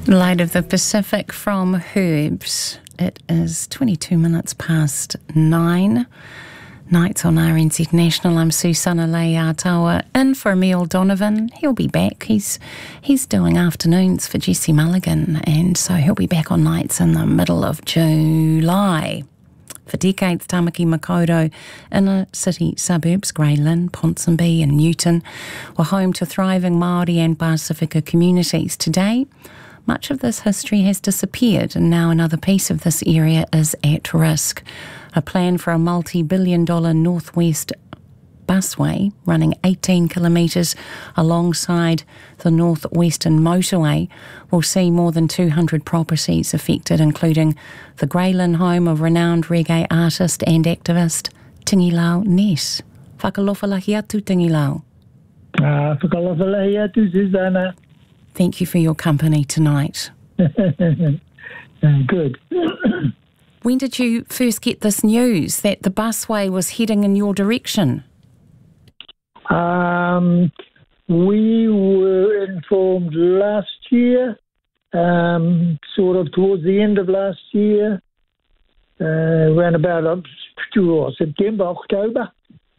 Light of the Pacific from Herbs. It is 22 minutes past 9. Nights on RNZ National. I'm Susana Leatawa in for Emil Donovan. He'll be back. He's doing afternoons for Jesse Mulligan, and so he'll be back on nights in the middle of July. For decades, Tamaki Makaurau inner city suburbs, Grey Lynn, Ponsonby and Newton, were home to thriving Māori and Pasifika communities. Today, much of this history has disappeared, and now another piece of this area is at risk. A plan for a multi-billion-dollar northwest busway running 18 kilometres alongside the northwestern motorway will see more than 200 properties affected, including the Grey Lynn home of renowned reggae artist and activist Tingilau Ness. Whakalofalahi atu, Tingilau. Whakalofalahi atu, Susanna. Thank you for your company tonight. Good. When did you first get this news that the busway was heading in your direction? We were informed last year, sort of towards the end of last year, around about September, October.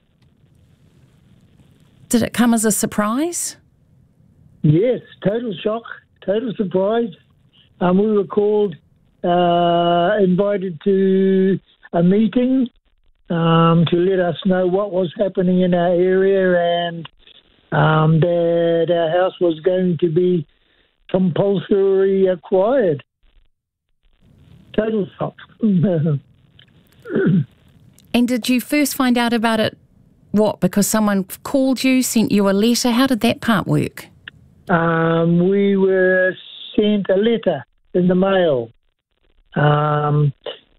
Did it come as a surprise? Yes, total shock, total surprise. We were called, invited to a meeting to let us know what was happening in our area, and that our house was going to be compulsory acquired. Total shock. And did you first find out about it, because someone called you, sent you a letter? How did that part work? We were sent a letter in the mail, and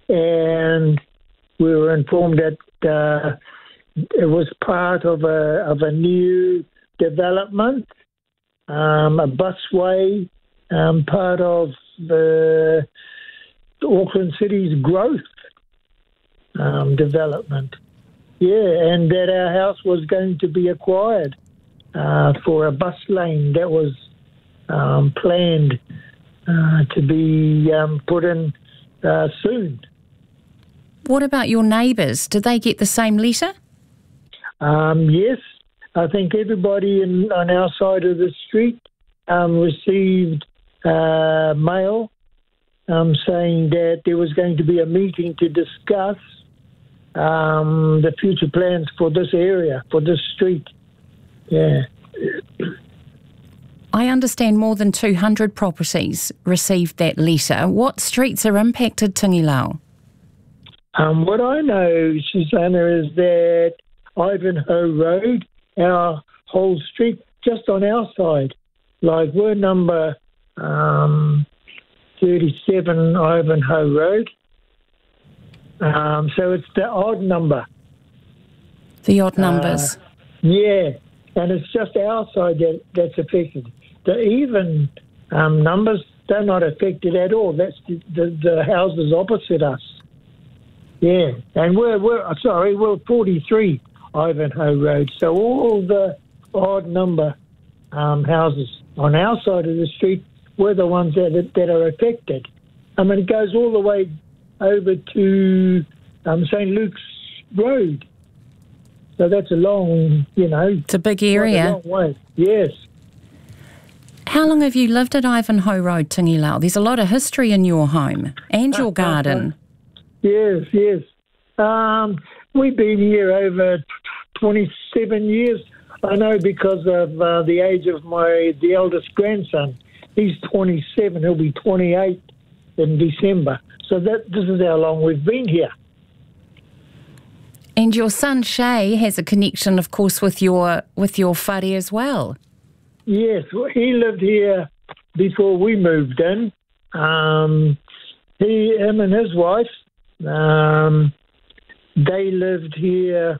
we were informed that it was part of a new development, a busway, part of the Auckland City's growth development. Yeah, and that our house was going to be acquired for a bus lane that was planned to be put in soon. What about your neighbours? Did they get the same letter? Yes, I think everybody on our side of the street received mail saying that there was going to be a meeting to discuss the future plans for this area, for this street. Yeah. I understand more than 200 properties received that letter. What streets are impacted, Tingilau? What I know, Susanna, is that Ivanhoe Road, our whole street, just on our side, like we're number 37 Ivanhoe Road. So it's the odd number. The odd numbers. Yeah, and it's just our side that's affected. The even numbers, they're not affected at all. That's the houses opposite us. Yeah, and we're 43 Ivanhoe Road. So all the odd number houses on our side of the street, we're the ones that are affected. I mean, it goes all the way over to St. Luke's Road. So that's a long, It's a big area. A long way. Yes. How long have you lived at Ivanhoe Road, Tingilau? There's a lot of history in your home and your garden. Yes. We've been here over 27 years. I know because of the age of the eldest grandson. He's 27. He'll be 28 in December. So this is how long we've been here. And your son Shay has a connection, of course, with your whare as well. Yes, he lived here before we moved in. Him and his wife, they lived here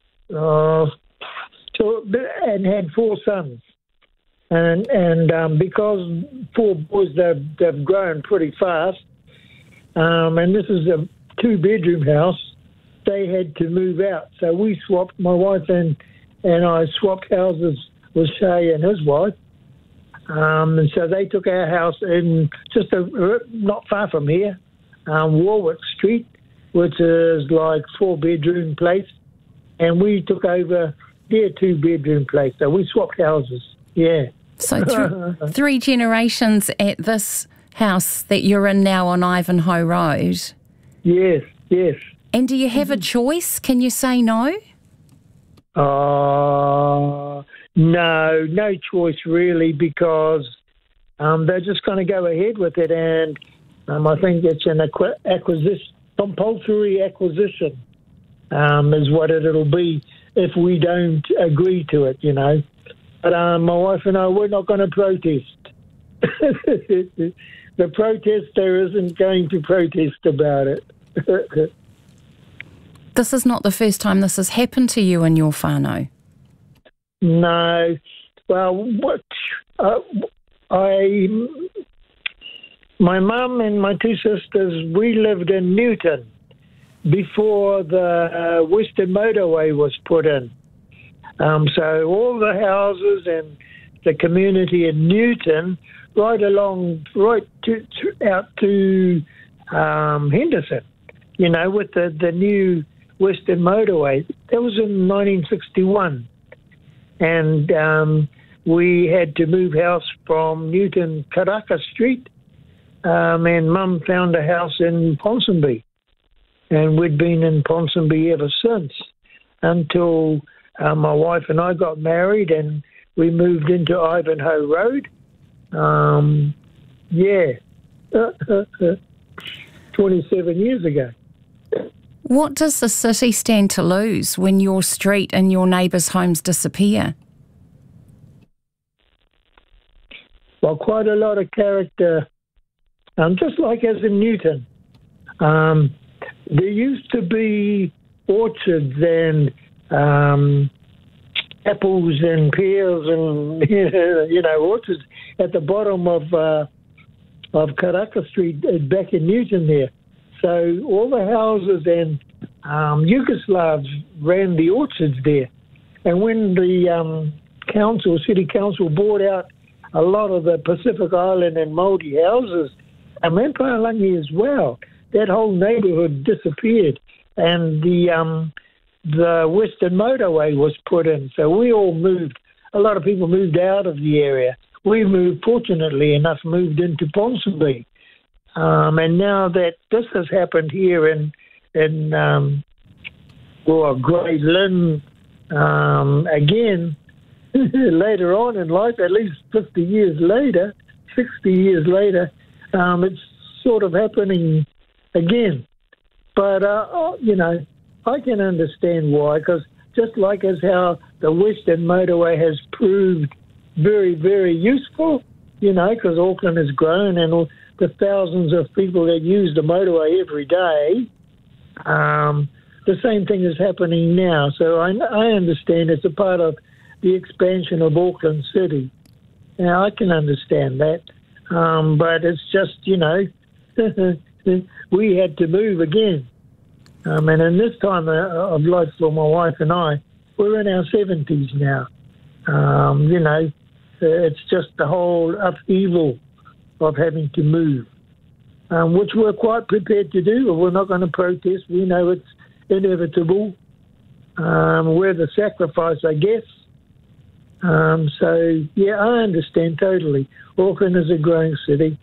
and had 4 sons. And because 4 boys, they've grown pretty fast. And this is a 2-bedroom house. They had to move out. So we swapped, my wife and I swapped houses with Shay and his wife. And so they took our house in just not far from here, Warwick Street, which is like 4-bedroom place. And we took over their 2-bedroom place. So we swapped houses, yeah. So 3 generations at this house that you're in now on Ivanhoe Road. Yes, yes. And do you have a choice? Can you say no? No choice really, because they're just going to go ahead with it, and I think it's an compulsory acquisition is what it'll be if we don't agree to it, you know. But my wife and I, we're not going to protest. The protester isn't going to protest about it. This is not the first time this has happened to you and your whānau. No. Well, my mum and my 2 sisters, we lived in Newton before the Western Motorway was put in. So all the houses and the community in Newton, right out to Henderson, you know, with the new Western Motorway. That was in 1961. And we had to move house from Newton, Karaka Street, and Mum found a house in Ponsonby. And we'd been in Ponsonby ever since, until my wife and I got married and we moved into Ivanhoe Road. 27 years ago. What does the city stand to lose when your street and your neighbours' homes disappear? Well, quite a lot of character, just like as in Newton. There used to be orchards and apples and pears and, you know, orchards at the bottom of Karaka Street back in Newton there. So all the houses and Yugoslavs ran the orchards there. And when the city council bought out a lot of the Pacific Island and Māori houses, and Palangi as well, that whole neighbourhood disappeared. And the Western Motorway was put in. So we all moved. A lot of people moved out of the area. We moved, fortunately enough, moved into Ponsonby. And now that this has happened here in Grey Lynn, again, later on in life, at least 50 years later, 60 years later, it's sort of happening again. But, you know, I can understand why, because just like as how the Western Motorway has proved very, very useful, you know, because Auckland has grown and all the thousands of people that use the motorway every day, the same thing is happening now. So I understand it's a part of the expansion of Auckland City. Now, I can understand that. But it's just, you know, we had to move again. And in this time of life for my wife and I, we're in our 70s now. You know, it's just the whole upheaval of having to move, which we're quite prepared to do. We're not going to protest. We know it's inevitable. We're the sacrifice, I guess. So, yeah, I understand totally. Auckland is a growing city.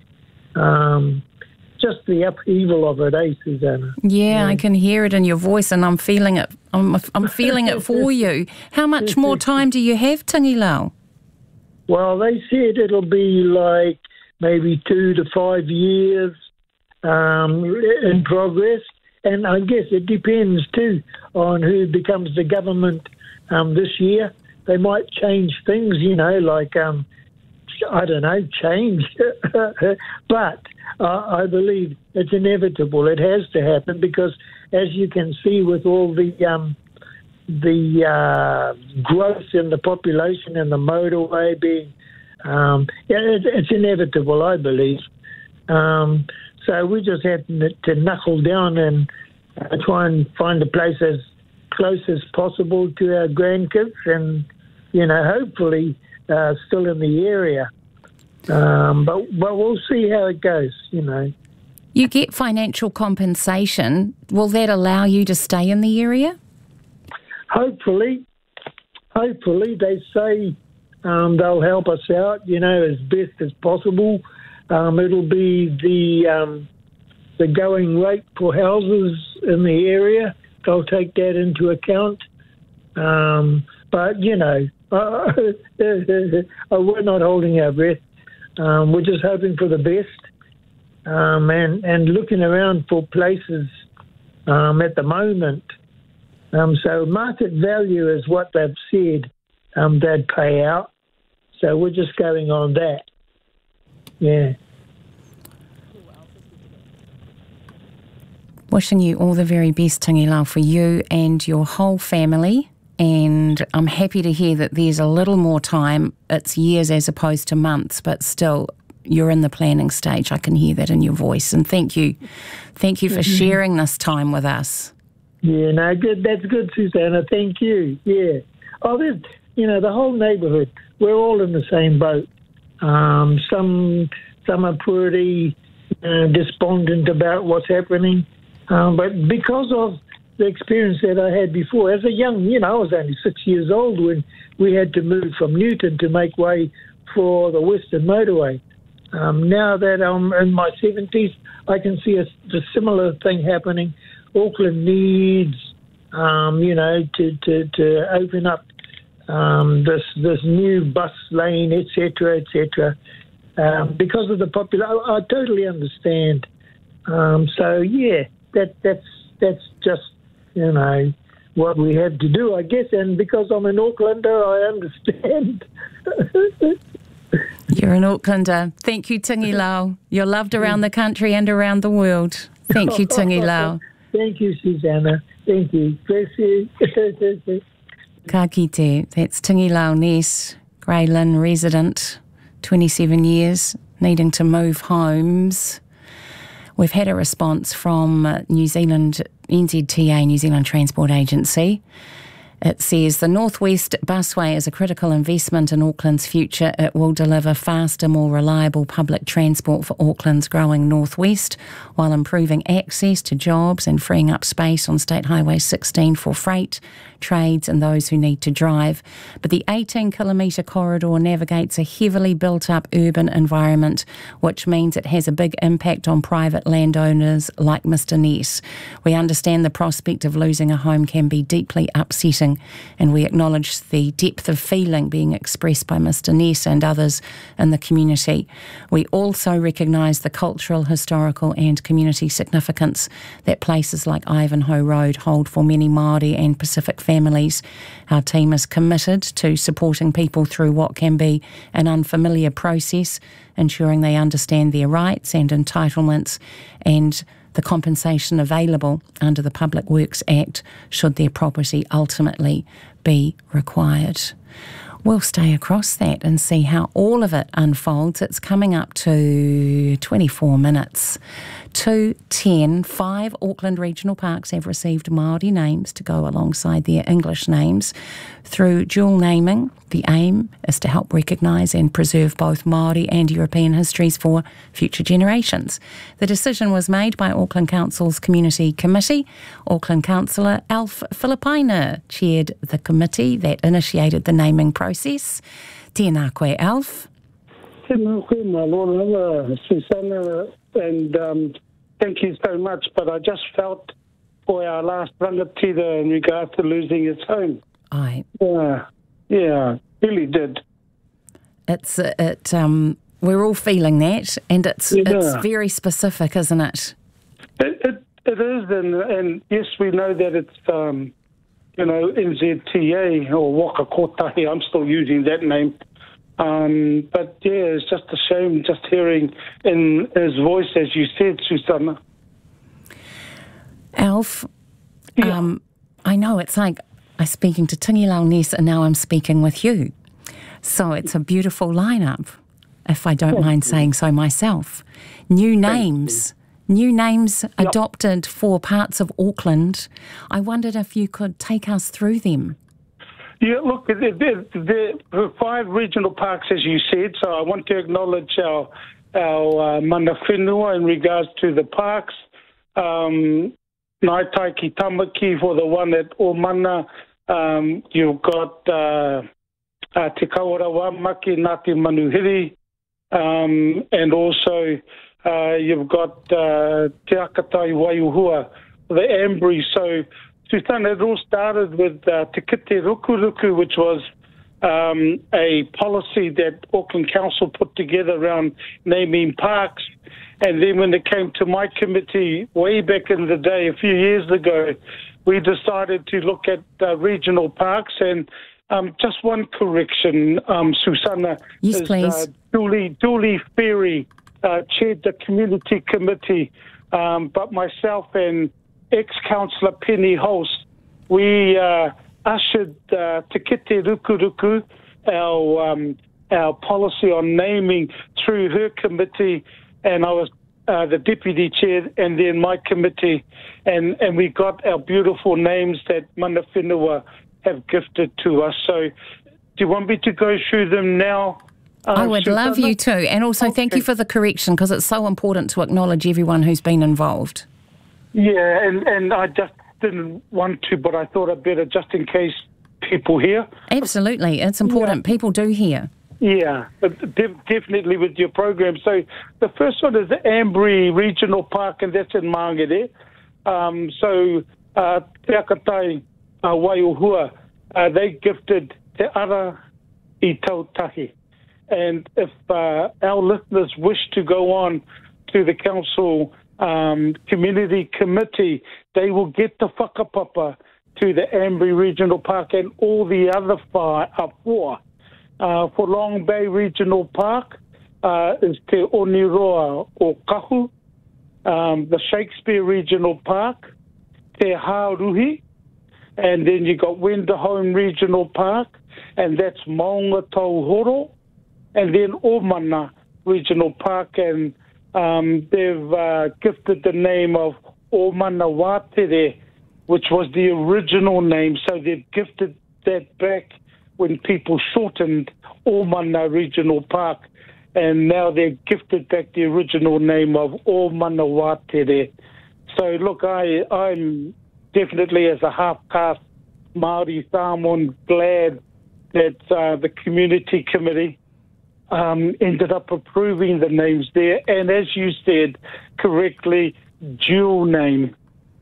Just the upheaval of it, Susanna? Yeah, I can hear it in your voice, and I'm feeling it. I'm feeling it for you. How much more time do you have, Tingilau? Well, they said it'll be like maybe 2 to 5 years in progress, and I guess it depends too on who becomes the government this year. They might change things, you know, like I don't know, change, but I believe it's inevitable. It has to happen because, as you can see, with all the growth in the population and the motorway being, it's inevitable, I believe. So we just had to knuckle down and try and find a place as close as possible to our grandkids and, you know, hopefully still in the area. But we'll see how it goes, you know. You get financial compensation. Will that allow you to stay in the area? Hopefully, they say they'll help us out, you know, as best as possible. It'll be the going rate for houses in the area. They'll take that into account. But, you know, we're not holding our breath. We're just hoping for the best and looking around for places at the moment. So market value is what they've said they'd pay out. So we're just going on that. Yeah. Wishing you all the very best, Tangilao, for you and your whole family. And I'm happy to hear that there's a little more time. It's years as opposed to months, but still you're in the planning stage. I can hear that in your voice. And thank you for sharing this time with us. Yeah, no, good. That's good, Susanna. Thank you. Yeah. Oh, there's, you know, the whole neighbourhood, we're all in the same boat. Some are pretty despondent about what's happening. But because of the experience that I had before, as a young, you know, I was only 6 years old when we had to move from Newton to make way for the Western Motorway. Now that I'm in my 70s, I can see a similar thing happening. Auckland needs, you know, to open up this new bus lane, etc., etc. Because of the I totally understand. So yeah, that's just, you know, what we have to do, I guess. And because I'm an Aucklander, I understand. You're an Aucklander. Thank you, Tangilao. You're loved around the country and around the world. Thank you, Tangilao. Thank you, Susanna. Thank you. Bless you. Ka kite. That's Tangilao Ness, Grey Lynn resident, 27 years, needing to move homes. We've had a response from New Zealand, NZTA, New Zealand Transport Agency. It says the North West Busway is a critical investment in Auckland's future. It will deliver faster, more reliable public transport for Auckland's growing North West, while improving access to jobs and freeing up space on State Highway 16 for freight, trades and those who need to drive. But the 18-kilometre corridor navigates a heavily built-up urban environment, which means it has a big impact on private landowners like Mr Ness. We understand the prospect of losing a home can be deeply upsetting, and we acknowledge the depth of feeling being expressed by Mr Ness and others in the community. We also recognise the cultural, historical and community significance that places like Ivanhoe Road hold for many Māori and Pacific families. Our team is committed to supporting people through what can be an unfamiliar process, ensuring they understand their rights and entitlements and the compensation available under the Public Works Act should their property ultimately be required. We'll stay across that and see how all of it unfolds. It's coming up to 24 minutes to 10. 5 Auckland regional parks have received Māori names to go alongside their English names. Through dual naming, the aim is to help recognise and preserve both Māori and European histories for future generations. The decision was made by Auckland Council's Community Committee. Auckland Councillor Alf Filipaina chaired the committee that initiated the naming process. Tēnā koe, Alf. Tēnā koe, my Lord, Susanna, and thank you so much. But I just felt for our last rangatira in regard to losing its home. Aye. Yeah, really did. We're all feeling that, and it's very specific, isn't it? It is, and yes, we know that it's NZTA or Waka Kotahi. I'm still using that name. But yeah, it's just a shame just hearing in his voice, as you said, Susanna. Alf, I know it's like I'm speaking to Tangilao Ness and now I'm speaking with you. So it's a beautiful lineup, if I don't mind saying so myself. New names adopted for parts of Auckland. I wondered if you could take us through them. Yeah, look, the 5 regional parks, as you said, so I want to acknowledge our mana whenua in regards to the parks. Ngāi Taiki Tamaki for the one at Omana. You've got Te Kaurawa Maki, Ngāti Manuhiri, and also you've got Te Akatai Waiuhua, the Ambry. So, Susana, it all started with Te Kite Rukuruku, which was a policy that Auckland Council put together around naming parks. And then when it came to my committee way back in the day, a few years ago, we decided to look at regional parks. And just one correction, Susana. Yes, please. Julie Ferry chaired the community committee, but myself and ex-councillor Penny Holst, we ushered Te Kite Rukuruku, our policy on naming, through her committee, and I was the deputy chair, and then my committee, and we got our beautiful names that mana whenua have gifted to us. So do you want me to go through them now? I would love you to. And also thank you for the correction, because it's so important to acknowledge everyone who's been involved. Yeah, and I just didn't want to, but I thought I'd better just in case people hear. Absolutely. It's important. Yeah. People do hear. Yeah, definitely with your program. So the first one is the Ambry Regional Park, and that's in Mangere. So Te Akatai Waiuhua, they gifted Te Ara I Tautahi. And if our listeners wish to go on to the council community committee, they will get the whakapapa to the Ambry Regional Park and all the other 4. For Long Bay Regional Park is Te Oniroa o Kahu, the Shakespeare Regional Park, Te Hāruhi, and then you got Wendohome Regional Park, and that's Maunga Tauhoro, and then Omana Regional Park, and they've gifted the name of Omana Wātere, which was the original name, so they've gifted that back when people shortened Omana Regional Park, and now they're gifted back the original name of Omana Wātere. So look, I'm definitely, as a half-caste Māori Samoan, glad that the community committee ended up approving the names there, and as you said correctly, dual name.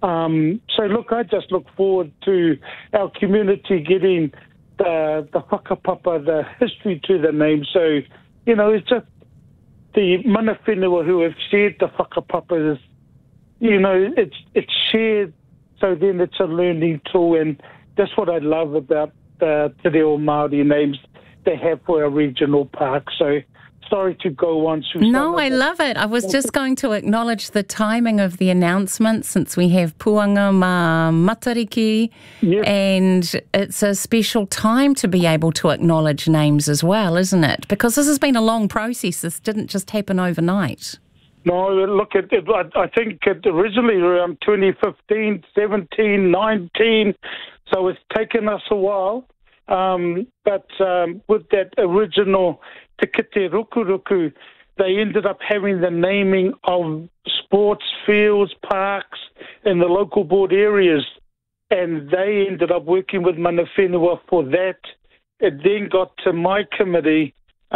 So look, I just look forward to our community getting the whakapapa, the history to the name. So, you know, it's just the mana whenua who have shared the whakapapa is, you know, it's shared, so then it's a learning tool, and that's what I love about the Te Reo Māori names they have for our regional park. So sorry to go on, Susana. No, I love it. I was just going to acknowledge the timing of the announcement, since we have Puanga Ma Matariki, yes. And it's a special time to be able to acknowledge names as well, isn't it? Because this has been a long process. This didn't just happen overnight. No, look, I think it originally around 2015, 17, 19, so it's taken us a while. But with that original Te Kite Rukuruku, they ended up having the naming of sports fields, parks in the local board areas, and they ended up working with mana whenua for that. It then got to my committee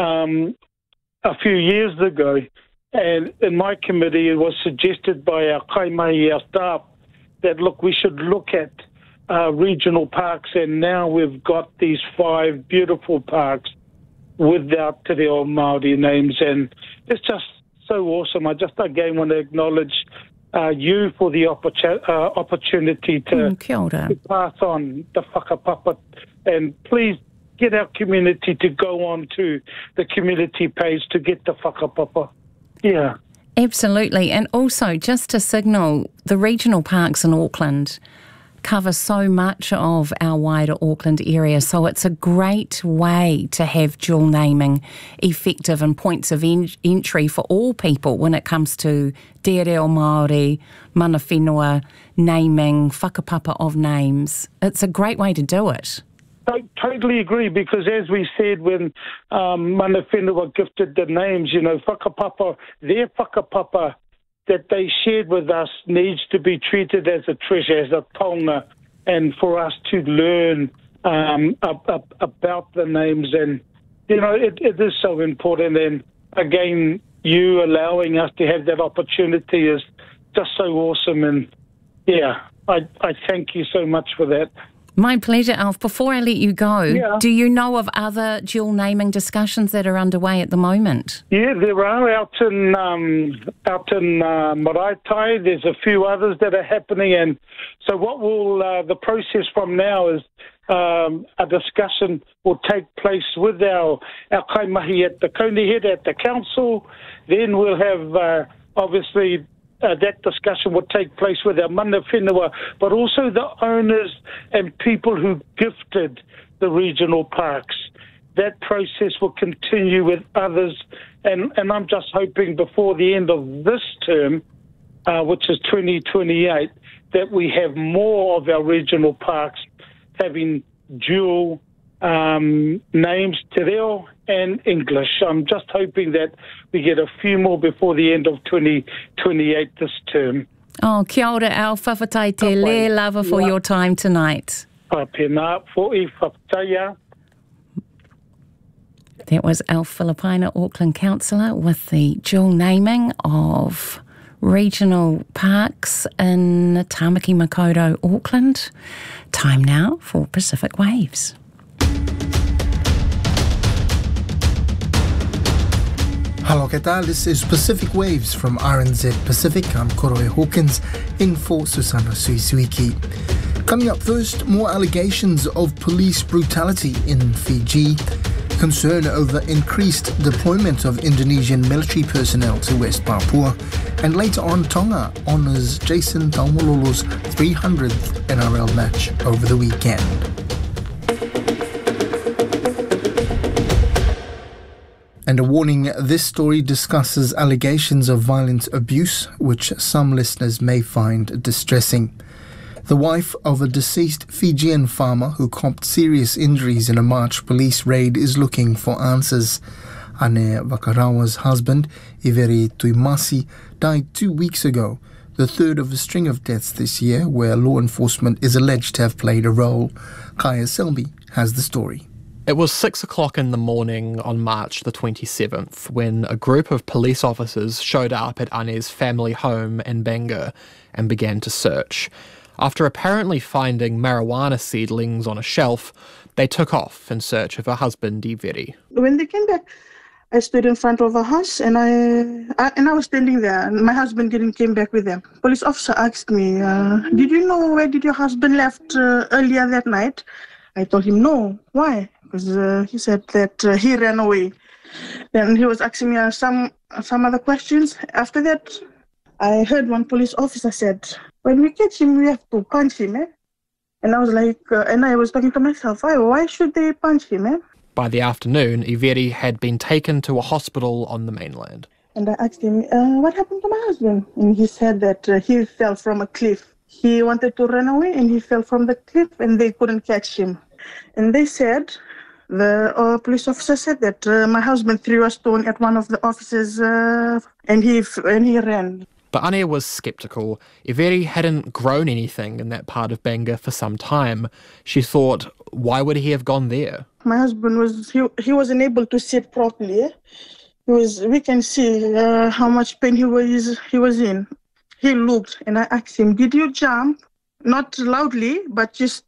a few years ago, and in my committee it was suggested by our kaimahi, our staff, that look, we should look at regional parks, and now we've got these 5 beautiful parks with our Te Reo Māori names, and it's just so awesome. I just again want to acknowledge you for the opportunity to pass on the whakapapa, and please get our community to go on to the community page to get the whakapapa. Yeah. Absolutely. And also, just to signal, the regional parks in Auckland cover so much of our wider Auckland area, so it's a great way to have dual naming effective and points of entry for all people when it comes to Te Reo Māori, mana whenua, naming, whakapapa of names. It's a great way to do it. Totally agree, because as we said when Mana Whenua gifted the names, whakapapa, their whakapapa that they shared with us needs to be treated as a treasure, as a taonga, and for us to learn about the names. And, it is so important. And again, you allowing us to have that opportunity is just so awesome. And yeah, I thank you so much for that. My pleasure, Alf. Before I let you go, do you know of other dual naming discussions that are underway at the moment? Yeah, there are out in Maraetai. There's a few others that are happening, and so what will the process from now is a discussion will take place with our kaimahi at the Coney Head at the council. Then we'll have obviously. That discussion will take place with our mana whenua, but also the owners and people who gifted the regional parks. That process will continue with others, and I'm just hoping before the end of this term, which is 2028, that we have more of our regional parks having dual names, Te Reo and English. I'm just hoping that we get a few more before the end of 2028 this term. Oh, kia ora, Alf. Whawhatai te le lava for your time tonight. Pēnā, fōi whawhataia. That was Alf Filipaina, Auckland Councillor, with the dual naming of regional parks in Tāmaki Makaurau, Auckland. Time now for Pacific Waves. Hello, ¿qué tal? This is Pacific Waves from RNZ Pacific. I'm Koroe Hawkins, in for Susana Suisuiki. Coming up first, more allegations of police brutality in Fiji, concern over increased deployment of Indonesian military personnel to West Papua, and later on, Tonga honours Jason Taumalolo's 300th NRL match over the weekend. And a warning, this story discusses allegations of violent abuse, which some listeners may find distressing. The wife of a deceased Fijian farmer who copped serious injuries in a March police raid is looking for answers. Ane Wakarawa's husband, Iveri Tuimasi, died 2 weeks ago, the third of a string of deaths this year where law enforcement is alleged to have played a role. Kaya Selby has the story. It was 6 o'clock in the morning on March the 27th when a group of police officers showed up at Ane's family home in Bangor and began to search. After apparently finding marijuana seedlings on a shelf, they took off in search of her husband, Iveri. When they came back, I stood in front of a house and I was standing there. And my husband came back with them. Police officer asked me, did you know where did your husband left earlier that night? I told him no. Why? Because he said that he ran away. Then he was asking me some other questions. After that, I heard one police officer said, when we catch him, we have to punch him, eh? And I was like, and I was talking to myself, why should they punch him, eh? By the afternoon, Iveri had been taken to a hospital on the mainland. And I asked him, what happened to my husband? And he said that he fell from a cliff. He wanted to run away and he fell from the cliff and they couldn't catch him. And they said, the police officer said that my husband threw a stone at one of the officers and he ran. But Ane was sceptical. Iveri hadn't grown anything in that part of Bangor for some time. She thought, why would he have gone there? My husband he wasn't able to sit properly. Eh? We can see how much pain he was in. He looked and I asked him, did you jump? Not loudly, but just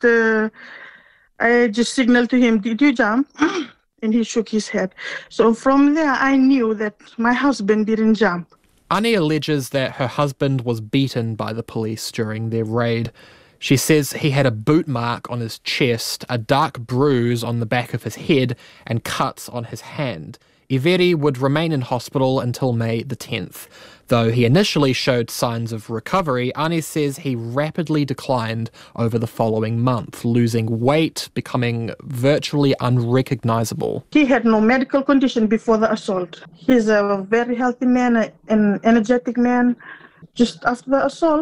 I just signaled to him, did you jump? And he shook his head. So from there, I knew that my husband didn't jump. Ane alleges that her husband was beaten by the police during their raid. She says he had a boot mark on his chest, a dark bruise on the back of his head, and cuts on his hand. Iveri would remain in hospital until May the 10th. Though he initially showed signs of recovery, Ane says he rapidly declined over the following month, losing weight, becoming virtually unrecognisable. He had no medical condition before the assault. He's a very healthy man, an energetic man. Just after the assault,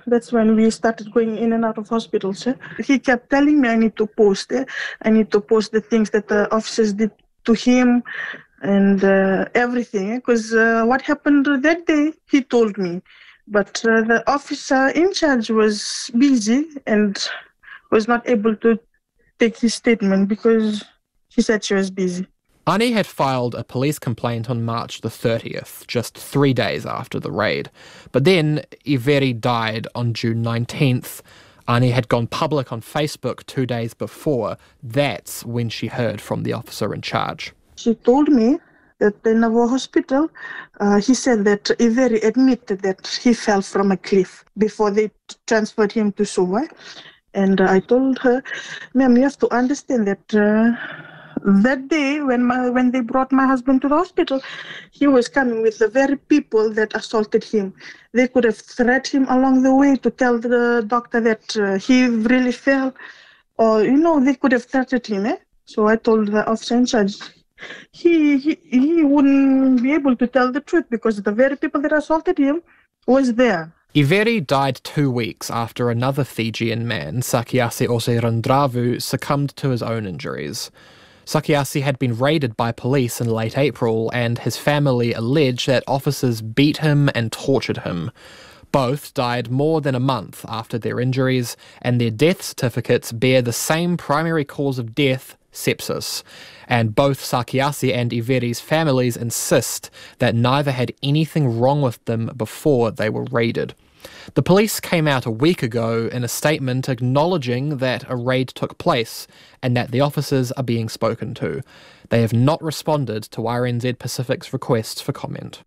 That's when we started going in and out of hospitals. He kept telling me I need to post I need to post the things that the officers did to him and everything. Because what happened that day, he told me. But the officer in charge was busy and was not able to take his statement because she said she was busy. Ani had filed a police complaint on March the 30th, just 3 days after the raid. But then Iveri died on June 19th. Ani had gone public on Facebook 2 days before. That's when she heard from the officer in charge. She told me that in our hospital, he said that Iveri admitted that he fell from a cliff before they transferred him to Suva. And I told her, ma'am, you have to understand that that day when they brought my husband to the hospital, he was coming with the very people that assaulted him. They could have threatened him along the way to tell the doctor that he really fell. Or, they could have threatened him. So I told the officer in charge, he wouldn't be able to tell the truth because the very people that assaulted him was there. Iveri died 2 weeks after another Fijian man, Sakiasi Oserandravu, succumbed to his own injuries. Sakiasi had been raided by police in late April, and his family alleged that officers beat him and tortured him. Both died more than a month after their injuries, and their death certificates bear the same primary cause of death, sepsis. And both Sakiasi and Iveri's families insist that neither had anything wrong with them before they were raided. The police came out a week ago in a statement acknowledging that a raid took place and that the officers are being spoken to. They have not responded to RNZ Pacific's requests for comment.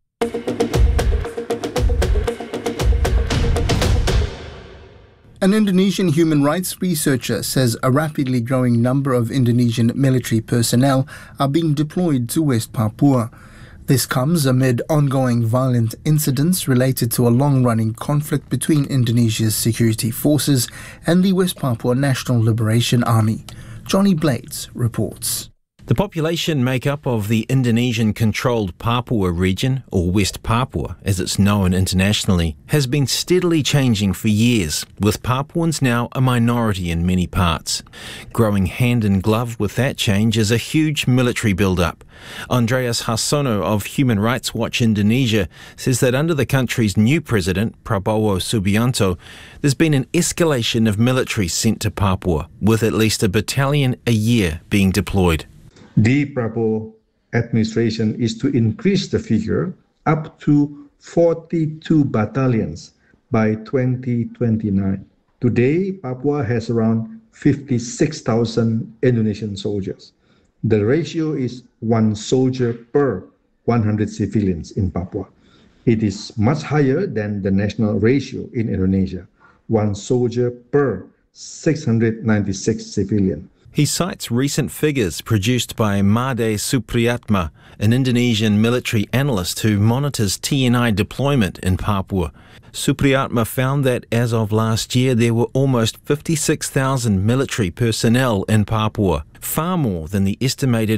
An Indonesian human rights researcher says a rapidly growing number of Indonesian military personnel are being deployed to West Papua. This comes amid ongoing violent incidents related to a long-running conflict between Indonesia's security forces and the West Papua National Liberation Army. Johnny Blades reports. The population makeup of the Indonesian-controlled Papua region, or West Papua as it's known internationally, has been steadily changing for years, with Papuans now a minority in many parts. Growing hand in glove with that change is a huge military build-up. Andreas Harsono of Human Rights Watch Indonesia says that under the country's new president, Prabowo Subianto, there's been an escalation of military sent to Papua, with at least a battalion a year being deployed. The Prabowo administration is to increase the figure up to 42 battalions by 2029. Today, Papua has around 56,000 Indonesian soldiers. The ratio is 1 soldier per 100 civilians in Papua. It is much higher than the national ratio in Indonesia, 1 soldier per 696 civilians. He cites recent figures produced by Made Supriyatma, an Indonesian military analyst who monitors TNI deployment in Papua. Supriyatma found that as of last year there were almost 56,000 military personnel in Papua, far more than the estimated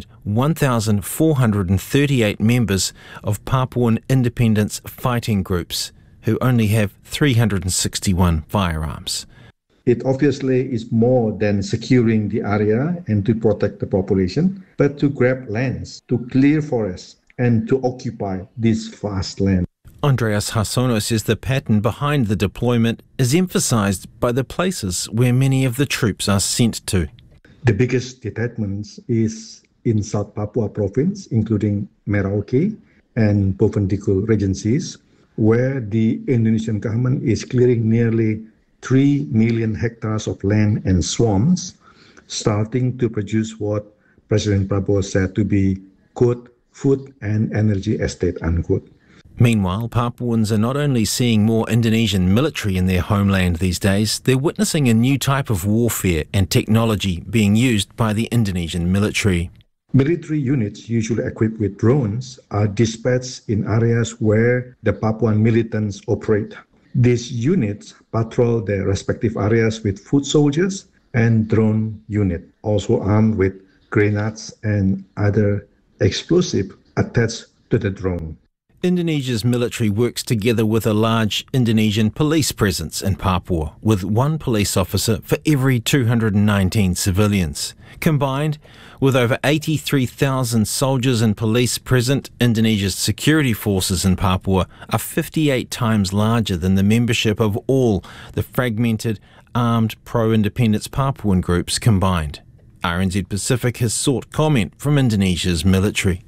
1,438 members of Papuan independence fighting groups, who only have 361 firearms. It obviously is more than securing the area and to protect the population, but to grab lands, to clear forests, and to occupy this vast land. Andreas Harsono says the pattern behind the deployment is emphasised by the places where many of the troops are sent to. The biggest detachments is in South Papua province, including Merauke and Bovendigul regencies, where the Indonesian government is clearing nearly 3 million hectares of land and swamps, starting to produce what President Prabowo said to be, quote, food and energy estate, unquote. Meanwhile, Papuans are not only seeing more Indonesian military in their homeland these days, they're witnessing a new type of warfare and technology being used by the Indonesian military. Military units, usually equipped with drones, are dispatched in areas where the Papuan militants operate. These units patrol their respective areas with foot soldiers and drone unit, also armed with grenades and other explosives attached to the drone. Indonesia's military works together with a large Indonesian police presence in Papua, with one police officer for every 219 civilians. Combined, with over 83,000 soldiers and police present, Indonesia's security forces in Papua are 58 times larger than the membership of all the fragmented, armed pro-independence Papuan groups combined. RNZ Pacific has sought comment from Indonesia's military.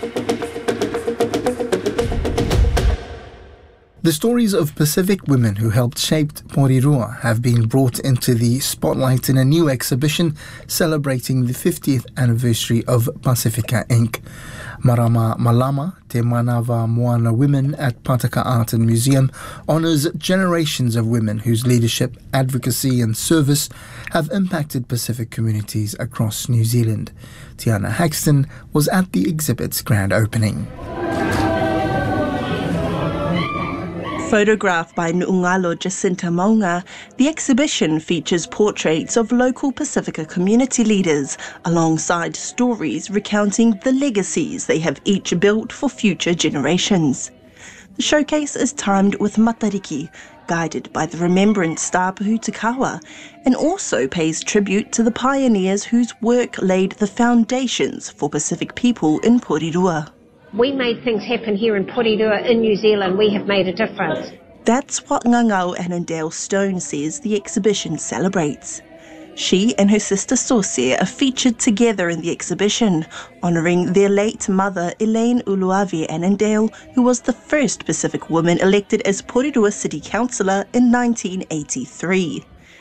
The stories of Pacific women who helped shape Porirua have been brought into the spotlight in a new exhibition celebrating the 50th anniversary of Pacifica Inc. Marama Malama, Te Manawa Moana Women at Pataka Art and Museum honours generations of women whose leadership, advocacy and service have impacted Pacific communities across New Zealand. Tiana Haxton was at the exhibit's grand opening. Photographed by Nu'ungalo Jacinta Maunga, the exhibition features portraits of local Pacifica community leaders alongside stories recounting the legacies they have each built for future generations. The showcase is timed with Matariki, guided by the Remembrance Star Pahutakawa, and also pays tribute to the pioneers whose work laid the foundations for Pacific people in Porirua. We made things happen here in Porirua, in New Zealand. We have made a difference. That's what Ngangau Annandale Stone says the exhibition celebrates. She and her sister Sauce are featured together in the exhibition, honouring their late mother Elaine Uluavi Annandale, who was the first Pacific woman elected as Porirua City Councillor in 1983.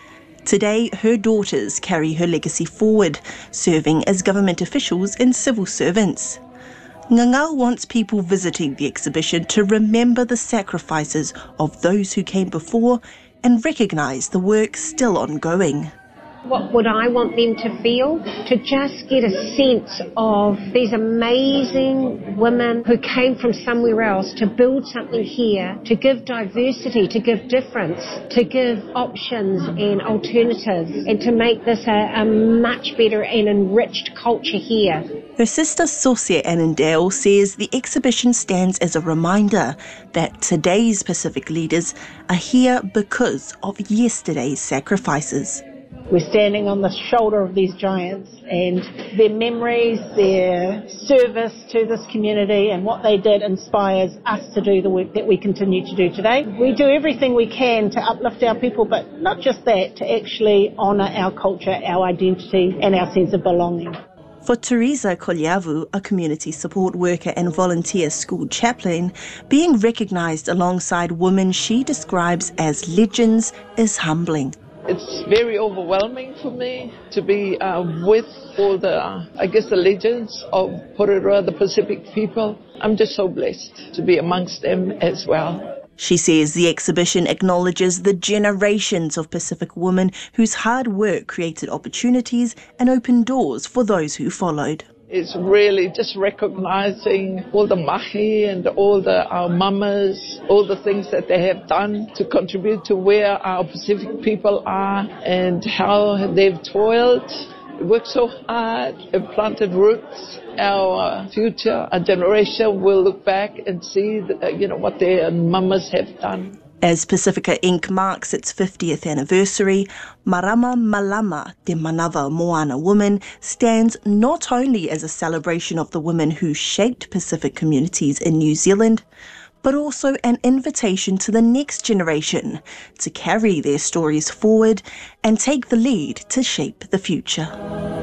Today, her daughters carry her legacy forward, serving as government officials and civil servants. Ngangau wants people visiting the exhibition to remember the sacrifices of those who came before and recognise the work still ongoing. What would I want them to feel? To just get a sense of these amazing women who came from somewhere else to build something here, to give diversity, to give difference, to give options and alternatives, and to make this a much better and enriched culture here. Her sister Sauce Annandale says the exhibition stands as a reminder that today's Pacific leaders are here because of yesterday's sacrifices. We're standing on the shoulder of these giants, and their memories, their service to this community and what they did inspires us to do the work that we continue to do today. We do everything we can to uplift our people, but not just that, to actually honour our culture, our identity and our sense of belonging. For Teresa Kolyavu, a community support worker and volunteer school chaplain, being recognised alongside women she describes as legends is humbling. It's very overwhelming for me to be with all the, the legends of Porirua, the Pacific people. I'm just so blessed to be amongst them as well. She says the exhibition acknowledges the generations of Pacific women whose hard work created opportunities and opened doors for those who followed. It's really just recognising all the mahi and all our mamas, all the things that they have done to contribute to where our Pacific people are and how they've toiled, worked so hard and planted roots. Our future, our generation will look back and see what their mamas have done. As Pacifica Inc. marks its 50th anniversary, Marama Malama, Te Manawa Moana Women, stands not only as a celebration of the women who shaped Pacific communities in New Zealand, but also an invitation to the next generation to carry their stories forward and take the lead to shape the future.